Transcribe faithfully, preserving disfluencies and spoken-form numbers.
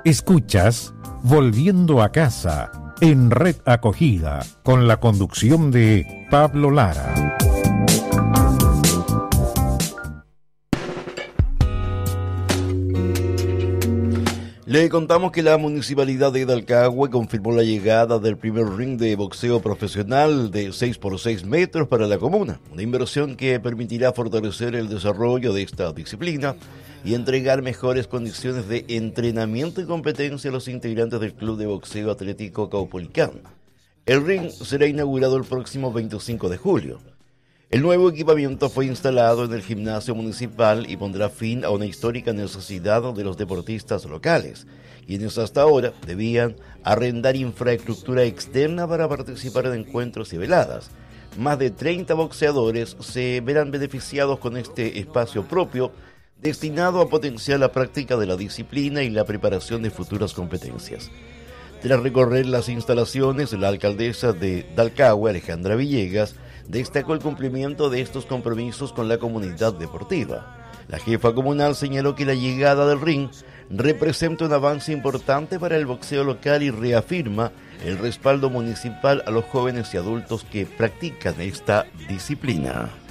Escuchas Volviendo a Casa en Red Acogida con la conducción de Pablo Lara. Le contamos que la Municipalidad de Dalcahue confirmó la llegada del primer ring de boxeo profesional de seis por seis metros para la comuna, una inversión que permitirá fortalecer el desarrollo de esta disciplina y entregar mejores condiciones de entrenamiento y competencia a los integrantes del Club de Boxeo Atlético Caupolicán. El ring será inaugurado el próximo veinticinco de julio. El nuevo equipamiento fue instalado en el gimnasio municipal y pondrá fin a una histórica necesidad de los deportistas locales, quienes hasta ahora debían arrendar infraestructura externa para participar en encuentros y veladas. Más de treinta boxeadores se verán beneficiados con este espacio propio, destinado a potenciar la práctica de la disciplina y la preparación de futuras competencias. Tras recorrer las instalaciones, la alcaldesa de Dalcahue, Alejandra Villegas, destacó el cumplimiento de estos compromisos con la comunidad deportiva. La jefa comunal señaló que la llegada del ring representa un avance importante para el boxeo local y reafirma el respaldo municipal a los jóvenes y adultos que practican esta disciplina.